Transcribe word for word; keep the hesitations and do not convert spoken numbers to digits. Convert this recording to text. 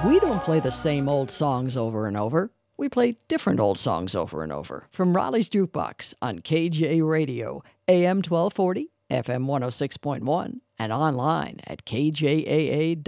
We don't play the same old songs over and over. We play different old songs over and over. From Raleigh's Jukebox on K J Radio, A M twelve forty, F M one oh six point one, and online at K J A A dot com.